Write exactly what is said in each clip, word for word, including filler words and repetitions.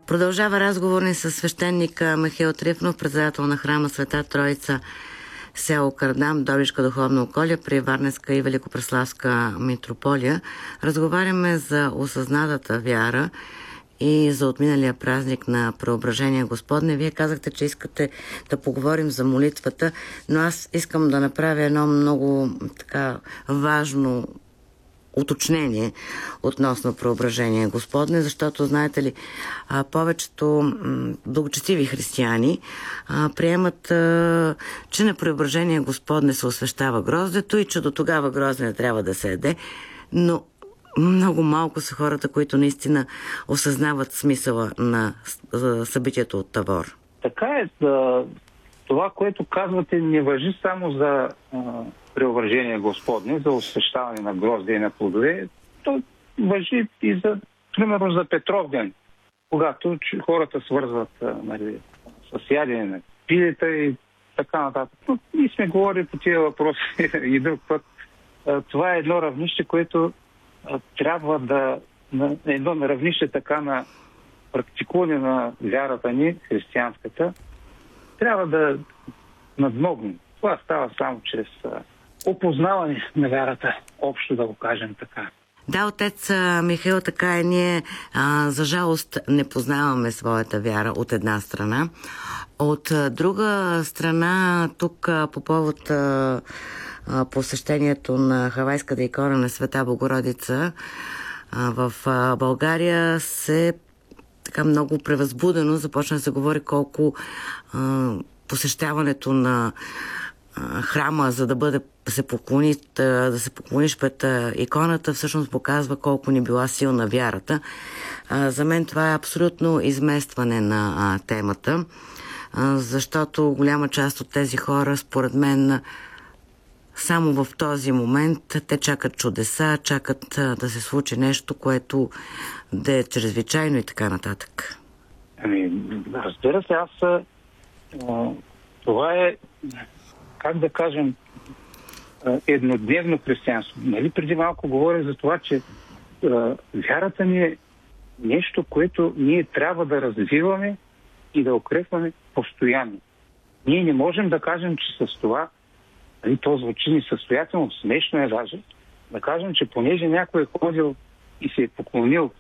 Продължава разговор ни с свещеника Михаил Трифонов, председател на храма Света Троица, село Кардам, Добричка духовно околие при Варненска и Великопреславска митрополия. Разговаряме за осъзнатата вяра и за отминалия празник на Преображение Господне. Вие казахте, че искате да поговорим за молитвата, но аз искам да направя едно много така важно уточнение относно Преображение Господне, защото, знаете ли, повечето благочестиви християни приемат, че на Преображение Господне се освещава гроздето и че до тогава грозде не трябва да се яде, но много малко са хората, които наистина осъзнават смисъла на събитието от Тавор. Така е. Това, което казвате, не важи само за Преображение Господне, за освещаване на грозде и на плодове. То важи и за, примерно, за Петров ден, когато хората свързват, нали, с ядене на пилета и така нататък. Но ние сме говорили по тия въпроси и друг път. Това е едно равнище, което трябва да... На едно равнище така на практикуване на вярата ни, християнската, трябва да надмогнем. Това става само чрез опознаване на вярата, общо да го кажем така. Да, отец Михаил, така е. Ние, а, за жалост, не познаваме своята вяра от една страна. От друга страна, тук по повод а, а, посещението на хавайската икона на Света Богородица а, в а, България се така много превъзбудено започна да се говори колко а, посещаването на а, храма, за да бъде се поклони, да се поклониш пред иконата, всъщност показва колко ни била силна вярата. А, за мен това е абсолютно изместване на а, темата, а, защото голяма част от тези хора, според мен, само в този момент те чакат чудеса, чакат а, да се случи нещо, което да е чрезвичайно и така нататък. Ами, разбира се, аз а, това е, как да кажем, еднодневно християнство. Нали, преди малко говоря за това, че а, вярата ни е нещо, което ние трябва да развиваме и да укрепваме постоянно. Ние не можем да кажем, че с това, нали, то звучи несъстоятелно, смешно е даже, да кажем, че понеже някой е ходил и се е поклонил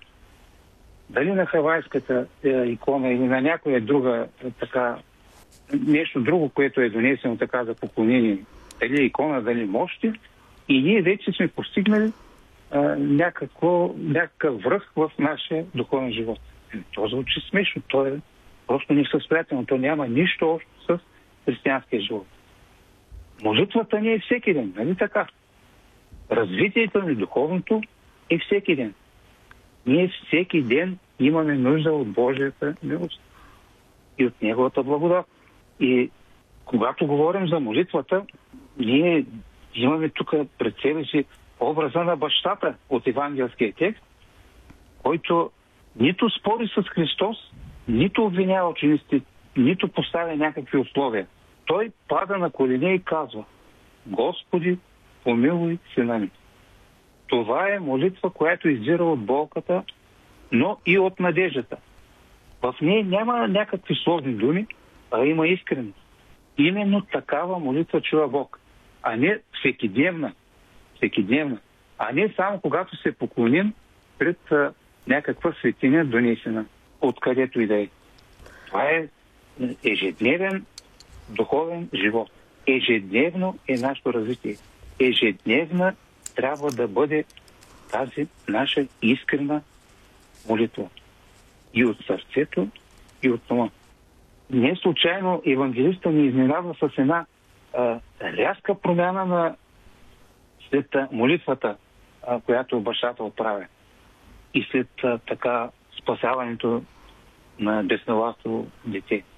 дали на хавайската е, икона или на някоя друга е, така, нещо друго, което е донесено така за поклонение, дали икона, дали мощи, и ние вече сме постигнали а, някакво, някакъв връх в нашия духовен живот. То звучи смешно, то е просто несъстоятелно, то няма нищо общо с християнския живот. Молитвата ни е всеки ден, нали така? Развитието ни духовното е всеки ден. Ние всеки ден имаме нужда от Божията милост и от Неговата благодат. И когато говорим за молитвата, ние имаме тук пред себе си образа на бащата от евангелския текст, който нито спори с Христос, нито обвинява учениците, нито поставя някакви условия. Той пада на колене и казва: Господи, помилуй сина ми. Това е молитва, която издира от болката, но и от надеждата. В нея няма някакви сложни думи, а има искреност. Именно такава молитва чува Бог, а не всекидневна, всекидневна, а не само когато се поклоним пред а, някаква светиня, донесена откъдето и да е. Това е ежедневен духовен живот. Ежедневно е нашето развитие. Ежедневна трябва да бъде тази наша искрена молитва. И от сърцето, и от ума. Не случайно евангелиста ни изненадва с една а, рязка промяна на след молитвата, а, която бащата отправя. И след а, така спасяването на безновлаsto дете.